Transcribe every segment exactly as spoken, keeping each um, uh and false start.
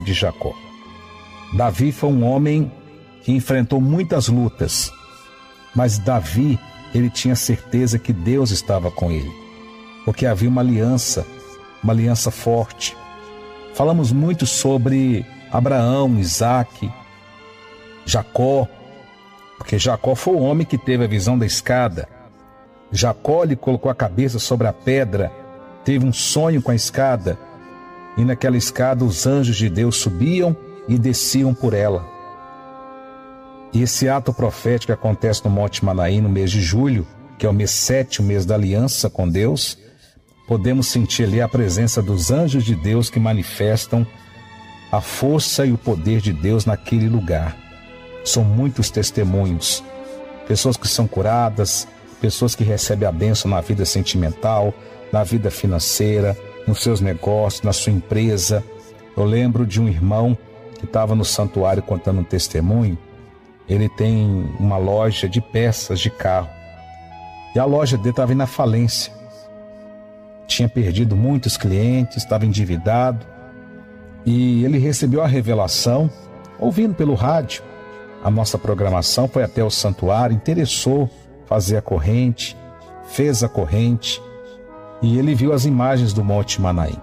de Jacó. Davi foi um homem que enfrentou muitas lutas, mas Davi, ele tinha certeza que Deus estava com ele, porque havia uma aliança, uma aliança forte. Falamos muito sobre Abraão, Isaque, Jacó, porque Jacó foi o homem que teve a visão da escada. Jacó lhe colocou a cabeça sobre a pedra, teve um sonho com a escada, e naquela escada os anjos de Deus subiam e desciam por ela. E esse ato profético acontece no Monte Manaim no mês de julho, que é o mês sete, o mês da aliança com Deus. Podemos sentir ali a presença dos anjos de Deus que manifestam a força e o poder de Deus naquele lugar. São muitos testemunhos, pessoas que são curadas, pessoas que recebem a bênção na vida sentimental, na vida financeira, nos seus negócios, na sua empresa. Eu lembro de um irmão que estava no santuário contando um testemunho. Ele tem uma loja de peças de carro e a loja dele estava indo à falência. Tinha perdido muitos clientes, estava endividado, e ele recebeu a revelação ouvindo pelo rádio a nossa programação, foi até o santuário, interessou fazer a corrente, fez a corrente, e ele viu as imagens do Monte Manaim.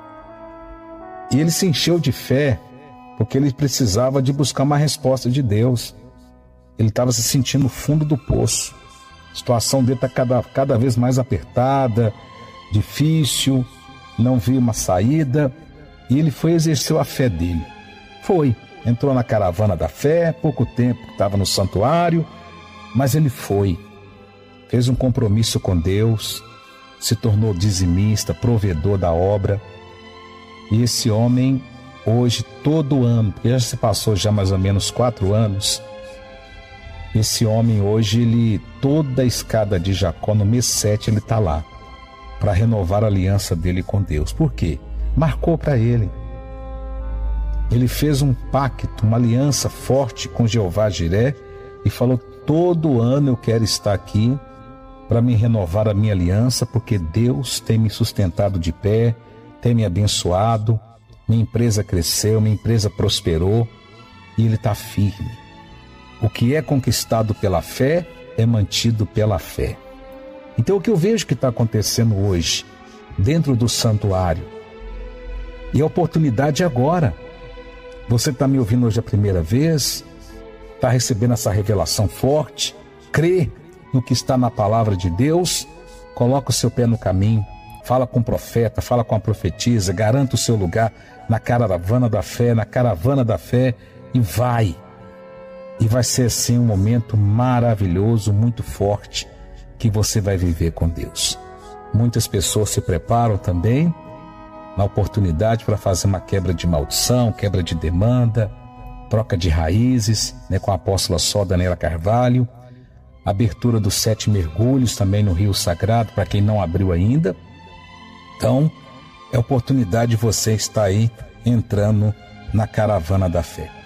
E ele se encheu de fé, porque ele precisava de buscar uma resposta de Deus. Ele estava se sentindo no fundo do poço. A situação dele está cada, cada vez mais apertada, difícil, não viu uma saída, e ele foi exercer a fé dele. Foi, entrou na caravana da fé, pouco tempo que estava no santuário, mas ele foi, fez um compromisso com Deus, se tornou dizimista, provedor da obra. E esse homem, hoje, todo ano, porque já se passou já mais ou menos quatro anos, esse homem hoje, ele, toda a escada de Jacó, no mês sete, ele está lá, para renovar a aliança dele com Deus. Por quê? Marcou para ele. Ele fez um pacto, uma aliança forte com Jeová Jiré e falou: todo ano eu quero estar aqui para me renovar a minha aliança, porque Deus tem me sustentado de pé, tem me abençoado, minha empresa cresceu, minha empresa prosperou, e ele está firme. O que é conquistado pela fé é mantido pela fé. Então o que eu vejo que está acontecendo hoje dentro do santuário, e a oportunidade é agora. Você está me ouvindo hoje a primeira vez, está recebendo essa revelação forte, crê no que está na palavra de Deus, coloca o seu pé no caminho, fala com o profeta, fala com a profetisa, garanta o seu lugar na caravana da fé, na caravana da fé, e vai. E vai ser assim um momento maravilhoso, muito forte, que você vai viver com Deus. Muitas pessoas se preparam também na oportunidade para fazer uma quebra de maldição, quebra de demanda, troca de raízes, né, com a apóstola Só Daniela Carvalho, abertura dos sete mergulhos também no Rio Sagrado, para quem não abriu ainda. Então, é oportunidade de você estar aí entrando na caravana da fé.